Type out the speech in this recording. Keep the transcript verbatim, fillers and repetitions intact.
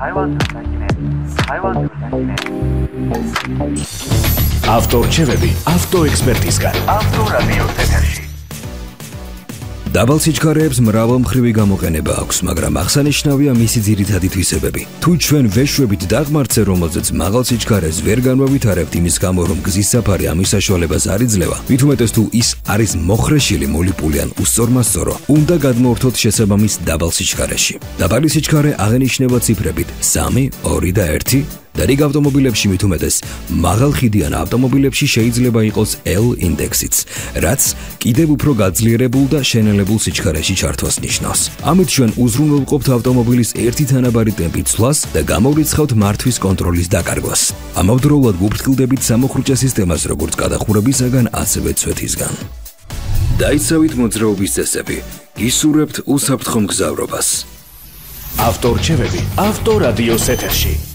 ავტორჩევები ავტოექსპერტისგან. ავტორადიოს ეთერში. დაბალ სიჩქარეებს მრავალმხრივი გამოყენება აქვს, მაგრამ აღსანიშნავია მისი ძირითადი თვისებები. თუ ჩვენ ვეშვებით დაღმართზე, რომელზეც მაღალ სიჩქარეს ვერ განვავითარებთ იმის გამო, რომ გზის საფარი ამის საშუალებას არ იძლევა, მით უმეტეს თუ ის არის მოხრეშილი, მოლიპული ან უსწორმასწორო, უნდა გადმოვართოთ შესაბამის დაბალ სიჩქარეში. დაბალი სიჩქარე აღენიშნება ციფრებით სამი, ორი და ერთი. და რიგ ავტომობილებში მით უმეტეს მაღალ ხიდიან ავტომობილებში შეიძლება იყოს L ინდექსიც, რაც კიდევ უფრო გაძლიერებულ და შენელებულ სიჩქარეში ჩართვას ნიშნავს. ამით ჩვენ უზრუნველყოფთ ავტომობილის ერთი თანაბარი ტემპით ცვლას და გამოვრიცხავთ მართვის კონტროლის დაკარგვას. ამავდროულად ვუფრთხილდებით სამოხრუჭე სისტემას როგორც გადახურებისაგან, ასევე ცვეთისგან. დაიცავით მოძრაობის წესები, გისურვებთ უსაფრთხო მგზავრობას. ავტორჩევები ავტორადიოს ეთერში.